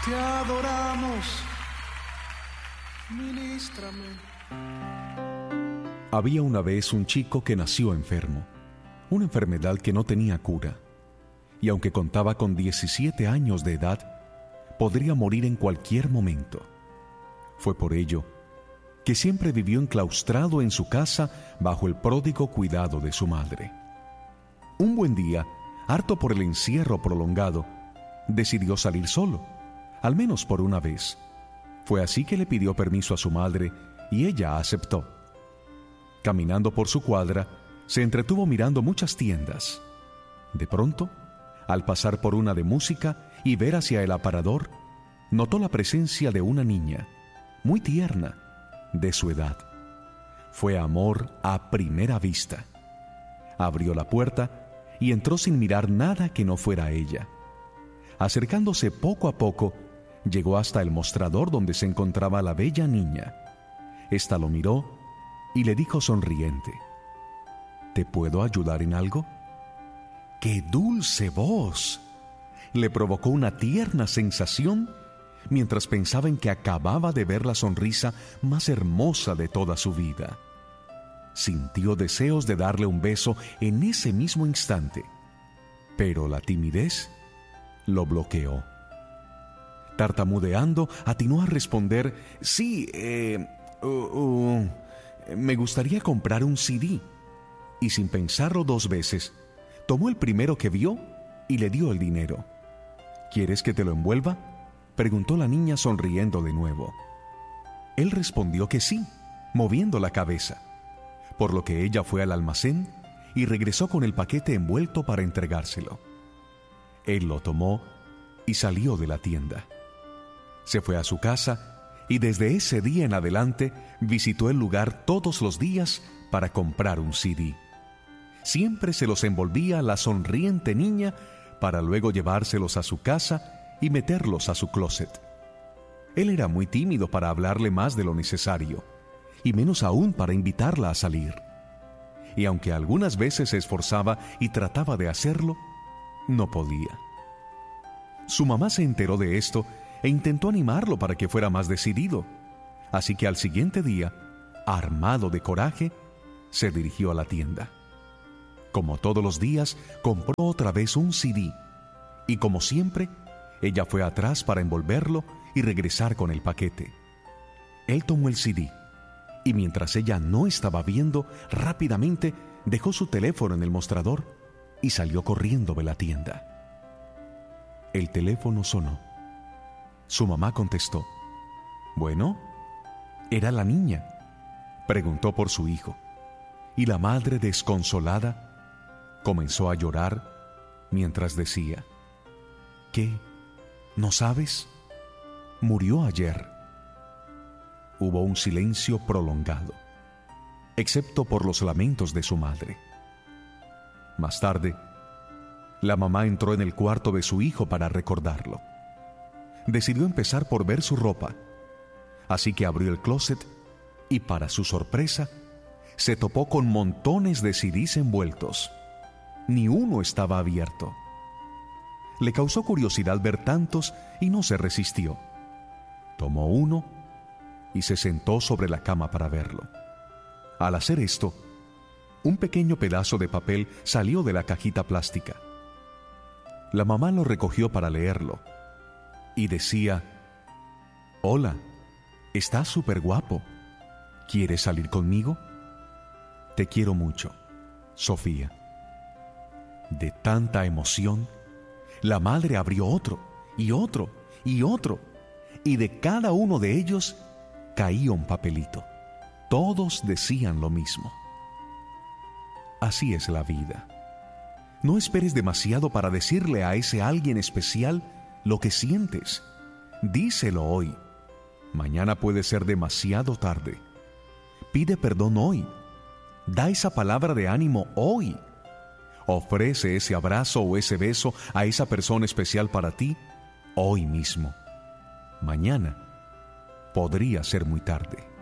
te adoramos, ministrame. Había una vez un chico que nació enfermo, una enfermedad que no tenía cura, y aunque contaba con 17 años de edad, podría morir en cualquier momento. Fue por ello que siempre vivió enclaustrado en su casa bajo el pródigo cuidado de su madre. Un buen día, harto por el encierro prolongado, decidió salir solo, al menos por una vez. Fue así que le pidió permiso a su madre y ella aceptó. Caminando por su cuadra, se entretuvo mirando muchas tiendas. De pronto, al pasar por una de música y ver hacia el aparador, notó la presencia de una niña, muy tierna, de su edad. Fue amor a primera vista. Abrió la puerta y entró sin mirar nada que no fuera ella. Acercándose poco a poco, llegó hasta el mostrador donde se encontraba la bella niña. Ésta lo miró y le dijo sonriente: ¿te puedo ayudar en algo? ¡Qué dulce voz! Le provocó una tierna sensación mientras pensaba en que acababa de ver la sonrisa más hermosa de toda su vida. Sintió deseos de darle un beso en ese mismo instante, pero la timidez lo bloqueó. Tartamudeando, atinó a responder: sí, me gustaría comprar un CD. Y sin pensarlo dos veces, tomó el primero que vio y le dio el dinero. ¿Quieres que te lo envuelva?, preguntó la niña sonriendo de nuevo. Él respondió que sí, moviendo la cabeza, por lo que ella fue al almacén y regresó con el paquete envuelto para entregárselo. Él lo tomó y salió de la tienda. Se fue a su casa y desde ese día en adelante visitó el lugar todos los días para comprar un CD. Siempre se los envolvía la sonriente niña para luego llevárselos a su casa y meterlos a su closet. Él era muy tímido para hablarle más de lo necesario, y menos aún para invitarla a salir. Y aunque algunas veces se esforzaba y trataba de hacerlo, no podía. Su mamá se enteró de esto e intentó animarlo para que fuera más decidido. Así que al siguiente día, armado de coraje, se dirigió a la tienda. Como todos los días, compró otra vez un CD, y como siempre, ella fue atrás para envolverlo y regresar con el paquete. Él tomó el CD, y mientras ella no estaba viendo, rápidamente dejó su teléfono en el mostrador y salió corriendo de la tienda. El teléfono sonó. Su mamá contestó. «Bueno, era la niña», preguntó por su hijo, y la madre, desconsolada, comenzó a llorar mientras decía: «¿Qué? ¿No sabes? Murió ayer». Hubo un silencio prolongado, excepto por los lamentos de su madre. Más tarde, la mamá entró en el cuarto de su hijo para recordarlo. Decidió empezar por ver su ropa, así que abrió el closet y, para su sorpresa, se topó con montones de CDs envueltos. Ni uno estaba abierto. Le causó curiosidad ver tantos y no se resistió. Tomó uno y se sentó sobre la cama para verlo. Al hacer esto, un pequeño pedazo de papel salió de la cajita plástica. La mamá lo recogió para leerlo y decía: «Hola, estás súper guapo. ¿Quieres salir conmigo? Te quiero mucho, Sofía». De tanta emoción, la madre abrió otro, y otro, y otro, y de cada uno de ellos caía un papelito. Todos decían lo mismo. Así es la vida. No esperes demasiado para decirle a ese alguien especial lo que sientes. Díselo hoy. Mañana puede ser demasiado tarde. Pide perdón hoy. Da esa palabra de ánimo hoy. Ofrece ese abrazo o ese beso a esa persona especial para ti hoy mismo. Mañana podría ser muy tarde.